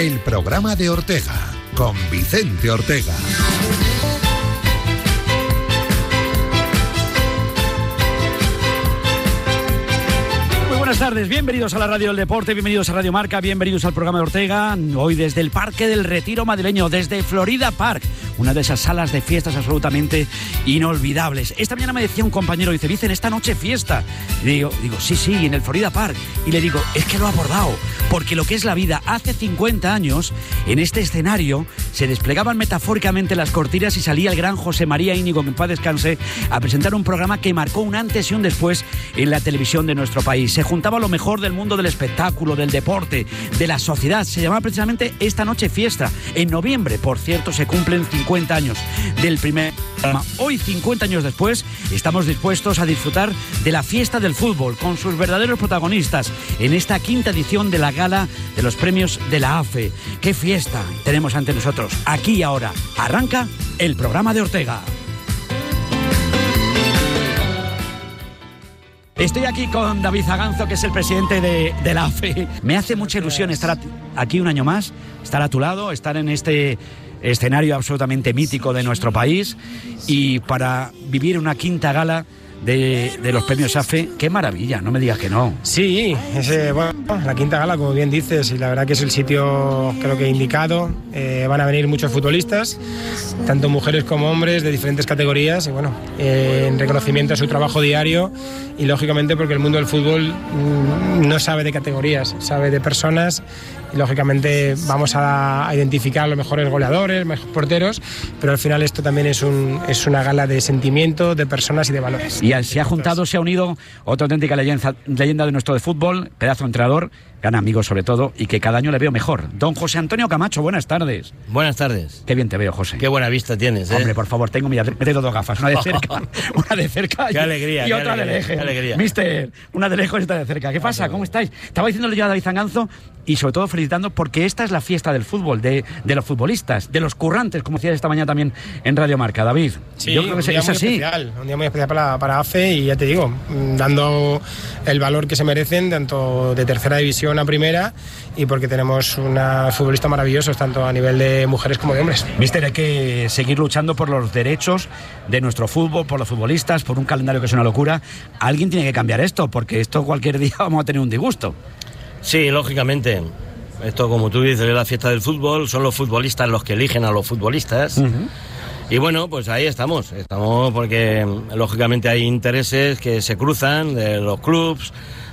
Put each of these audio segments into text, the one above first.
el programa de Ortega, con Vicente Ortega. Buenas tardes, bienvenidos a la Radio del Deporte, bienvenidos a Radio Marca, bienvenidos al programa de Ortega. Hoy desde el Parque del Retiro madrileño, desde Florida Park, una de esas salas de fiestas absolutamente inolvidables. Esta mañana me decía un compañero, dice, Vicen, esta noche fiesta. Y digo, sí, en el Florida Park. Y le digo, es que lo ha abordado, porque lo que es la vida, hace 50 años, en este escenario, se desplegaban metafóricamente las cortinas y salía el gran José María Íñigo, que en paz descanse, a presentar un programa que marcó un antes y un después en la televisión de nuestro país. Se juntaba lo mejor del mundo del espectáculo, del deporte, de la sociedad. Se llamaba precisamente Esta Noche Fiesta. En noviembre, por cierto, se cumplen 50 años del primer programa. Hoy, 50 años después, estamos dispuestos a disfrutar de la fiesta del fútbol con sus verdaderos protagonistas en esta quinta edición de la gala de los premios de la AFE. ¡Qué fiesta tenemos ante nosotros! Aquí y ahora arranca el programa de Ortega. Estoy aquí con David Zaganzo, que es el presidente de la AFE. Me hace mucha ilusión estar aquí un año más, estar a tu lado, estar en este escenario absolutamente mítico de nuestro país y para vivir una quinta gala de los premios AFE. ¡Qué maravilla! No me digas que no. Sí, la quinta gala, como bien dices, y la verdad que es el sitio, creo que indicado. Van a venir muchos futbolistas, tanto mujeres como hombres, de diferentes categorías, y en reconocimiento a su trabajo diario, y lógicamente porque el mundo del fútbol no sabe de categorías, sabe de personas, y lógicamente vamos a identificar los mejores goleadores, mejores porteros, pero al final esto también es una gala de sentimiento, de personas y de valores. Y se ha unido otra auténtica leyenda de nuestro de fútbol, pedazo de entrenador, gran amigo sobre todo, y que cada año le veo mejor. Don José Antonio Camacho, buenas tardes. Buenas tardes. Qué bien te veo, José. Qué buena vista tienes, ¿eh? Hombre, por favor, me tengo dos gafas, una de cerca qué alegría, y otra de lejos. Qué alegría. Mister, una de lejos y otra de cerca. ¿Qué pasa? ¿Cómo estáis? Estaba diciéndole yo a David Zaganzo, y sobre todo felicitando, porque esta es la fiesta del fútbol, de los futbolistas, de los currantes, como decías esta mañana también en Radio Marca, David. Sí, yo creo que es así. Un día muy especial para AFE, y ya te digo, dando el valor que se merecen, tanto de tercera división a primera, y porque tenemos unos futbolistas maravillosos, tanto a nivel de mujeres como de hombres. Mister, hay que seguir luchando por los derechos de nuestro fútbol, por los futbolistas, por un calendario que es una locura. Alguien tiene que cambiar esto, porque esto cualquier día vamos a tener un disgusto. Sí, lógicamente. Esto, como tú dices, es la fiesta del fútbol, son los futbolistas los que eligen a los futbolistas. Uh-huh. Y pues ahí estamos porque lógicamente hay intereses que se cruzan de los clubs,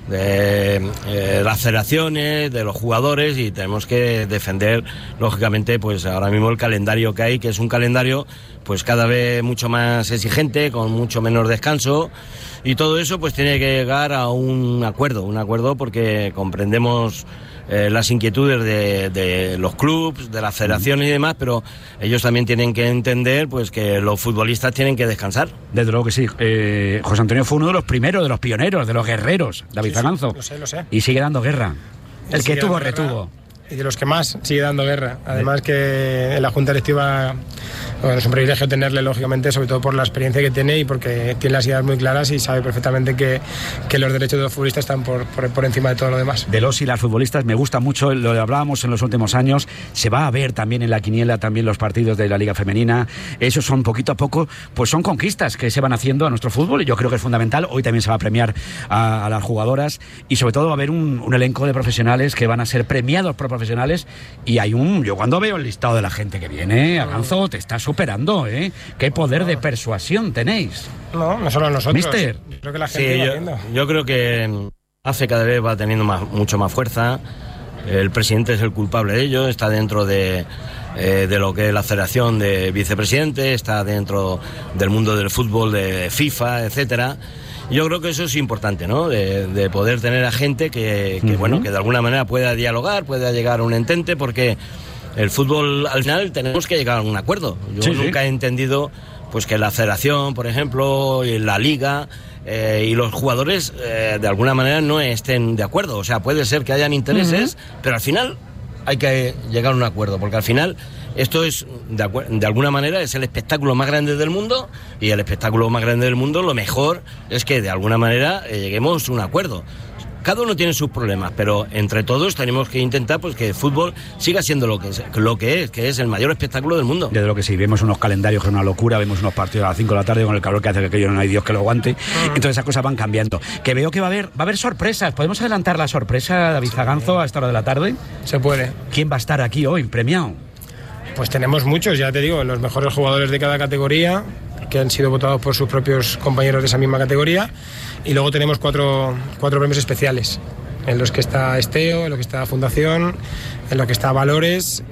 de las federaciones, de los jugadores, y tenemos que defender lógicamente pues ahora mismo el calendario que hay, que es un calendario pues cada vez mucho más exigente, con mucho menos descanso, y todo eso pues tiene que llegar a un acuerdo porque comprendemos las inquietudes de los clubs, de las federaciones y demás, pero ellos también tienen que entender pues que los futbolistas tienen que descansar. Desde luego que sí. José Antonio fue uno de los primeros, de los pioneros, de los guerreros, David Zaganzo. Lo sé. Y sigue dando guerra. El que tuvo, retuvo. Y de los que más sigue dando guerra. Además que en la Junta Directiva es un privilegio tenerle, lógicamente, sobre todo por la experiencia que tiene y porque tiene las ideas muy claras y sabe perfectamente que los derechos de los futbolistas están por encima de todo lo demás. De los y las futbolistas me gusta mucho, lo hablábamos en los últimos años, se va a ver también en la quiniela también los partidos de la Liga Femenina. Esos son poquito a poco, pues son conquistas que se van haciendo a nuestro fútbol, y yo creo que es fundamental. Hoy también se va a premiar a las jugadoras, y sobre todo va a haber un elenco de profesionales que van a ser premiados por profesionales, y yo cuando veo el listado de la gente que viene, Aganzo, te está superando, ¿eh? Qué poder de persuasión tenéis. No solo nosotros. Mister. Creo que la gente va viendo. Yo creo que AFE cada vez va teniendo mucho más fuerza. El presidente es el culpable de ello, está dentro de lo que es la federación de vicepresidente, está dentro del mundo del fútbol, de FIFA, etcétera. Yo creo que eso es importante, ¿no? De poder tener a gente que de alguna manera pueda dialogar, pueda llegar a un entente, porque el fútbol, al final, tenemos que llegar a un acuerdo. Yo nunca he entendido pues que la federación, por ejemplo, y la liga y los jugadores de alguna manera no estén de acuerdo. O sea, puede ser que hayan intereses, pero al final hay que llegar a un acuerdo, porque al final esto es, de alguna manera, es el espectáculo más grande del mundo, y el espectáculo más grande del mundo, lo mejor es que de alguna manera lleguemos a un acuerdo. cada uno tiene sus problemas, pero entre todos tenemos que intentar pues que el fútbol siga siendo lo que es el mayor espectáculo del mundo. Desde lo que sí, vemos unos calendarios que es una locura, vemos unos partidos a las 5 de la tarde con el calor que hace que aquello no hay Dios que lo aguante, entonces esas cosas van cambiando. Que veo que va a haber sorpresas. ¿Podemos adelantar la sorpresa, David Zaganzo, a esta hora de la tarde? Se puede. ¿Quién va a estar aquí hoy premiado? Pues tenemos muchos, ya te digo, los mejores jugadores de cada categoría, que han sido votados por sus propios compañeros de esa misma categoría, y luego tenemos cuatro premios especiales, en los que está Esteo, en los que está Fundación, en los que está Valores,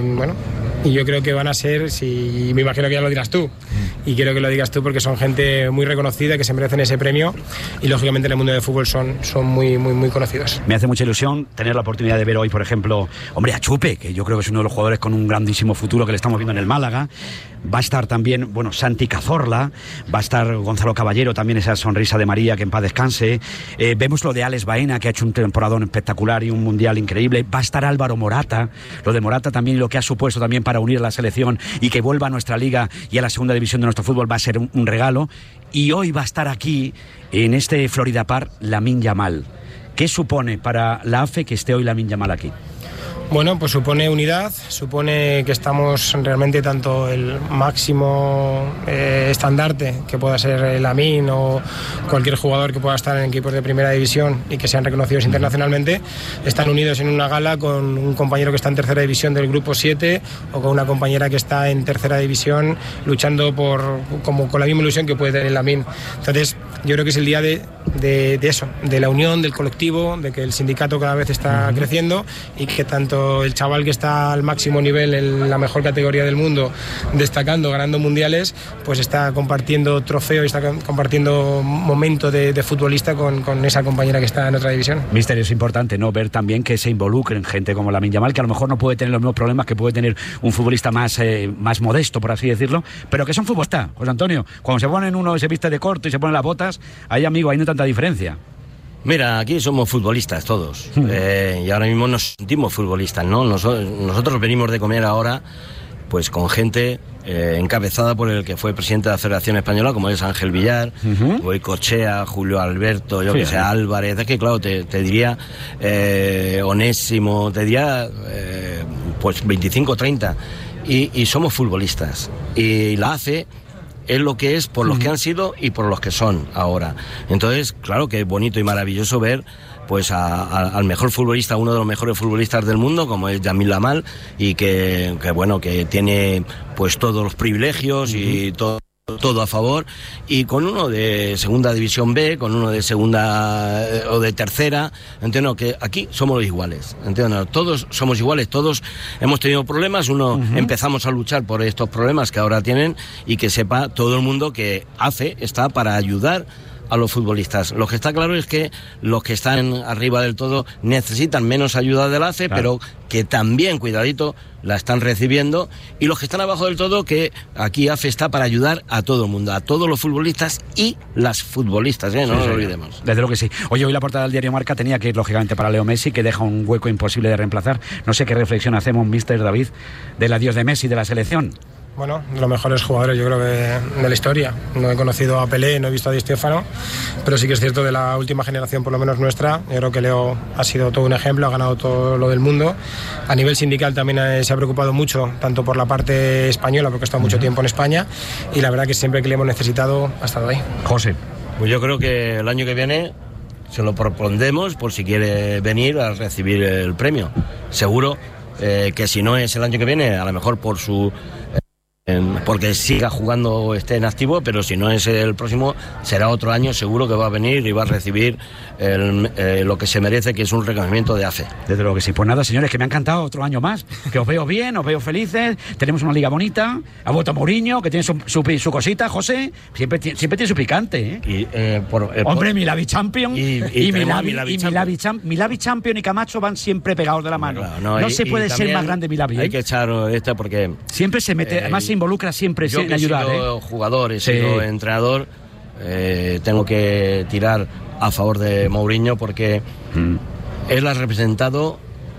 y yo creo que van a ser, y me imagino que ya lo dirás tú, y quiero que lo digas tú porque son gente muy reconocida, que se merecen ese premio, y lógicamente en el mundo del fútbol son muy, muy, muy conocidos. Me hace mucha ilusión tener la oportunidad de ver hoy, por ejemplo, a Chupe, que yo creo que es uno de los jugadores con un grandísimo futuro que le estamos viendo en el Málaga. Va a estar también, Santi Cazorla, va a estar Gonzalo Caballero, también esa sonrisa de María, que en paz descanse. Vemos lo de Alex Baena, que ha hecho un temporadón espectacular y un mundial increíble. Va a estar Álvaro Morata, lo de Morata también, lo que ha supuesto también para unir a la selección y que vuelva a nuestra liga y a la segunda división de nuestro fútbol, va a ser un regalo. Y hoy va a estar aquí, en este Florida Park, Lamine Yamal. ¿Qué supone para la AFE que esté hoy Lamine Yamal aquí? Bueno, pues supone unidad, supone que estamos realmente tanto el máximo estandarte que pueda ser Lamine o cualquier jugador que pueda estar en equipos de primera división y que sean reconocidos internacionalmente, están unidos en una gala con un compañero que está en tercera división del grupo 7 o con una compañera que está en tercera división luchando con la misma ilusión que puede tener Lamine. Entonces, yo creo que es el día de eso, de la unión, del colectivo, de que el sindicato cada vez está creciendo y que tanto el chaval que está al máximo nivel en la mejor categoría del mundo, destacando, ganando mundiales, pues está compartiendo trofeo y está compartiendo momento de futbolista con esa compañera que está en otra división. Mister, es importante, ¿no?, ver también que se involucren gente como Lamine Yamal, que a lo mejor no puede tener los mismos problemas que puede tener un futbolista más modesto, por así decirlo, pero que son futbolistas, José Antonio. Cuando se ponen uno y se viste de corto y se ponen las botas, ahí, amigo, ahí no hay tanta diferencia. Mira, aquí somos futbolistas todos, y ahora mismo nos sentimos futbolistas, ¿no? Nosotros venimos de comer ahora pues con gente encabezada por el que fue presidente de la Federación Española, como es Ángel Villar, Goicoechea, Julio Alberto, yo que sé, Álvarez. Es que claro, te diría Onésimo, te diría pues 25, 30, y somos futbolistas, y la AFE es lo que es por los que han sido y por los que son ahora. Entonces, claro que es bonito y maravilloso ver pues al mejor futbolista, uno de los mejores futbolistas del mundo, como es Lamine Yamal, y que tiene pues todos los privilegios y todo a favor, y con uno de segunda división B, con uno de segunda o de tercera, entiendo que aquí somos iguales, entiendo, todos somos iguales, todos hemos tenido problemas, empezamos a luchar por estos problemas que ahora tienen, y que sepa todo el mundo que AFE está para ayudar a los futbolistas. Lo que está claro es que los que están arriba del todo necesitan menos ayuda del AFE, claro, pero que también, cuidadito, la están recibiendo, y los que están abajo del todo, que aquí AFE está para ayudar a todo el mundo, a todos los futbolistas y las futbolistas, no lo olvidemos. Desde luego que sí. Oye, hoy la portada del diario Marca tenía que ir, lógicamente, para Leo Messi, que deja un hueco imposible de reemplazar. No sé qué reflexión hacemos, Mister David, del adiós de Messi de la selección. Bueno, de los mejores jugadores, yo creo que de la historia. No he conocido a Pelé, no he visto a Di Stéfano, pero sí que es cierto, de la última generación, por lo menos nuestra, yo creo que Leo ha sido todo un ejemplo, ha ganado todo lo del mundo. A nivel sindical también se ha preocupado mucho, tanto por la parte española, porque ha estado mucho tiempo en España, y la verdad que siempre que le hemos necesitado ha estado ahí. José. Pues yo creo que el año que viene se lo propondremos por si quiere venir a recibir el premio. Seguro que si no es el año que viene, a lo mejor porque siga jugando o esté en activo, pero si no es el próximo, será otro año, seguro que va a venir y va a recibir lo que se merece, que es un reconocimiento de AFE. Desde luego que sí. Pues nada, señores, que me ha encantado otro año más, que os veo bien, os veo felices, tenemos una liga bonita, ha vuelto Mourinho, que tiene su cosita, José, siempre tiene su picante, hombre, Milavi Champion y Milavi Champion y Camacho van siempre pegados de la mano. Claro, no se puede ser más grande Milavi. Hay que echar esta porque siempre se mete, además se involucra siempre en ayudar. Yo que he sido jugador, he sido entrenador, tengo que tirar a favor de Mourinho porque él ha representado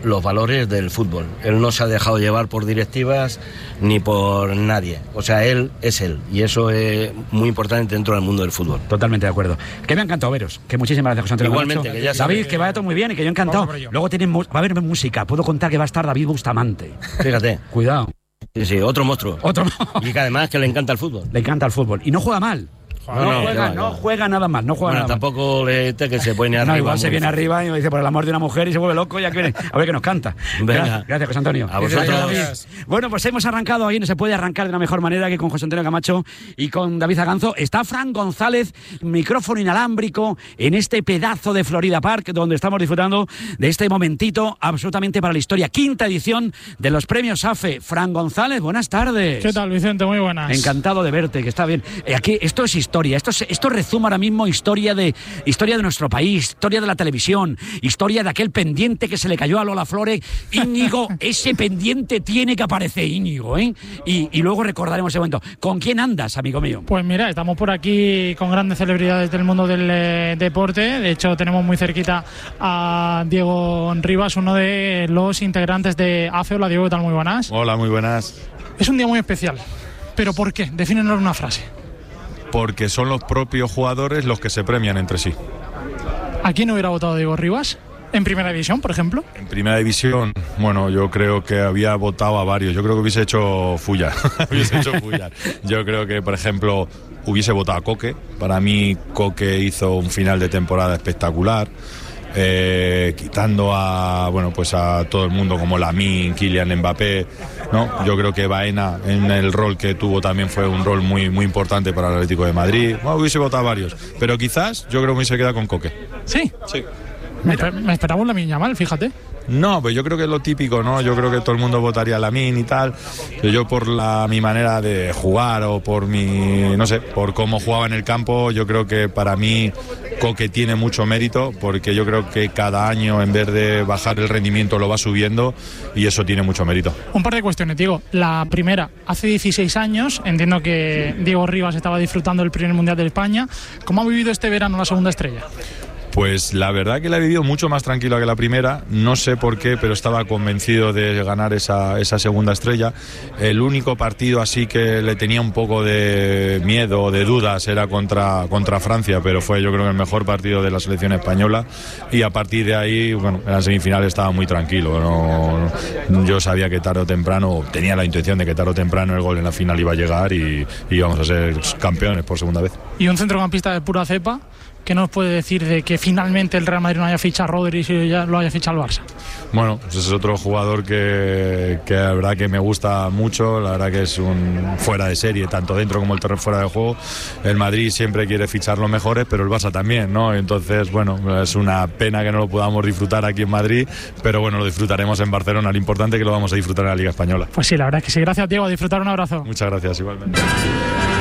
los valores del fútbol. Él no se ha dejado llevar por directivas ni por nadie. O sea, él es él. Y eso es muy importante dentro del mundo del fútbol. Totalmente de acuerdo. Que me ha encantado veros. Que muchísimas gracias, José Antonio Igualmente, Camacho. que ya sabes. David, que vaya todo muy bien y que yo encantado. Luego va a haber música. Puedo contar que va a estar David Bustamante. Fíjate. Cuidado. Sí, otro monstruo. Y que además que le encanta el fútbol. Le encanta el fútbol. Y no juega mal. No juega nada mal. No juega nada tampoco mal. Que se pone arriba. No, igual se viene arriba y me dice por el amor de una mujer y se vuelve loco y ya viene. A ver qué nos canta. Venga. Gracias, José Antonio. A vosotros. Bueno, pues hemos arrancado ahí. No se puede arrancar de una mejor manera que con José Antonio Camacho y con David Zaganzo. Está Fran González, micrófono inalámbrico en este pedazo de Florida Park donde estamos disfrutando de este momentito absolutamente para la historia. 5ª edición de los premios AFE. Fran González, buenas tardes. ¿Qué tal, Vicente? Muy buenas. Encantado de verte, que está bien. Aquí esto es historia. Esto rezuma ahora mismo historia de nuestro país, historia de la televisión, historia de aquel pendiente que se le cayó a Lola Flores. Íñigo, ese pendiente tiene que aparecer, Íñigo, ¿eh? Y luego recordaremos ese momento. ¿Con quién andas, amigo mío? Pues mira, estamos por aquí con grandes celebridades del mundo del deporte. De hecho, tenemos muy cerquita a Diego Rivas, uno de los integrantes de AFE. Hola, Diego, ¿qué tal? Muy buenas. Hola, muy buenas. Es un día muy especial. ¿Pero por qué? Defínenos una frase. Porque son los propios jugadores los que se premian entre sí. ¿A quién hubiera votado Diego Rivas? ¿En primera división, por ejemplo? En primera división, bueno, yo creo que había votado a varios. Yo creo que hubiese hecho Fullar. Yo creo que, por ejemplo, hubiese votado a Coque. Para mí, Coque hizo un final de temporada espectacular. Quitando a todo el mundo como Lamine, Kylian Mbappé, ¿no? Yo creo que Baena en el rol que tuvo también fue un rol muy, muy importante para el Atlético de Madrid. Bueno, hubiese votado a varios, pero quizás yo creo que me hubiese quedado con Coque. Sí. Me esperaba un Lamine Yamal, fíjate. No, pues yo creo que es lo típico, ¿no? Yo creo que todo el mundo votaría a Lamine y tal. Yo por mi manera de jugar o por por cómo jugaba en el campo, yo creo que para mí Coque tiene mucho mérito, porque yo creo que cada año en vez de bajar el rendimiento lo va subiendo y eso tiene mucho mérito. Un par de cuestiones, Diego. La primera, hace 16 años, entiendo que Diego Rivas estaba disfrutando del primer Mundial de España. ¿Cómo ha vivido este verano la segunda estrella? Pues la verdad que la he vivido mucho más tranquila que la primera, no sé por qué, pero estaba convencido de ganar esa segunda estrella. El único partido así que le tenía un poco de miedo o de dudas era contra Francia, pero fue yo creo que el mejor partido de la selección española, y a partir de ahí, bueno, en la semifinal estaba muy tranquilo. Yo sabía que tarde o temprano, tenía la intuición de que tarde o temprano el gol en la final iba a llegar y íbamos a ser campeones por segunda vez. Y un centrocampista de pura cepa, ¿qué nos puede decir de que finalmente el Real Madrid no haya fichado a Rodri y ya lo haya fichado el Barça? Bueno, pues es otro jugador que la verdad que me gusta mucho, la verdad que es un fuera de serie, tanto dentro como el terreno fuera de juego. El Madrid siempre quiere fichar los mejores, pero el Barça también, ¿no? Entonces, bueno, es una pena que no lo podamos disfrutar aquí en Madrid, pero bueno, lo disfrutaremos en Barcelona. Lo importante es que lo vamos a disfrutar en la Liga Española. Pues sí, la verdad es que sí. Gracias, Diego. A disfrutar, un abrazo. Muchas gracias, igualmente.